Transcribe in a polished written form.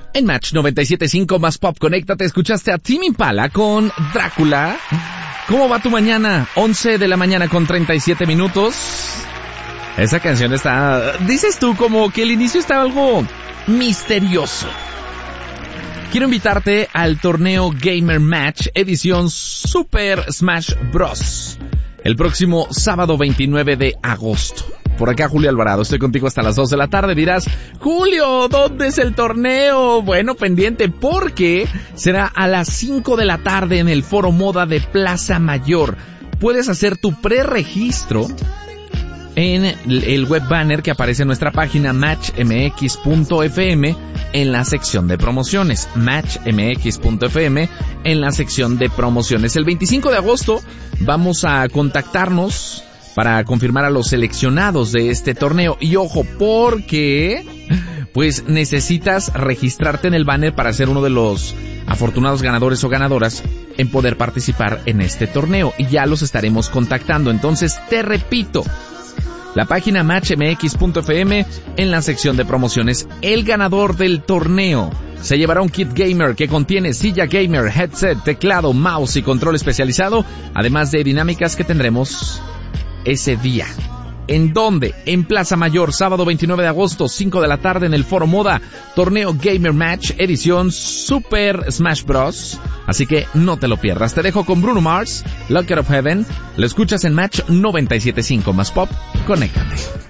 En Match 97.5 más Pop, conéctate, escuchaste a Tame Impala con Drácula. ¿Cómo va tu mañana? 11 de la mañana con 37 minutos. Esa canción está... Dices tú como que el inicio está algo misterioso. Quiero invitarte al torneo Gamer Match edición Super Smash Bros. El próximo sábado 29 de agosto. Por acá Julio Alvarado, estoy contigo hasta las 2 de la tarde. Dirás, Julio, ¿dónde es el torneo? Bueno, pendiente porque será a las 5 de la tarde en el Foro Moda de Plaza Mayor. Puedes hacer tu preregistro en el web banner que aparece en nuestra página matchmx.fm en la sección de promociones. matchmx.fm en la sección de promociones. El 25 de agosto vamos a contactarnos para confirmar a los seleccionados de este torneo. Y ojo, porque pues necesitas registrarte en el banner para ser uno de los afortunados ganadores o ganadoras en poder participar en este torneo. Y ya los estaremos contactando. Entonces, te repito, la página matchmx.fm en la sección de promociones. El ganador del torneo se llevará un kit gamer que contiene silla gamer, headset, teclado, mouse y control especializado, además de dinámicas que tendremos ese día. ¿En dónde? En Plaza Mayor, sábado 29 de agosto, 5 de la tarde en el Foro Moda, torneo Gamer Match, edición Super Smash Bros. Así que no te lo pierdas. Te dejo con Bruno Mars, Locker of Heaven. Lo escuchas en Match 97.5 más Pop. Conéctate.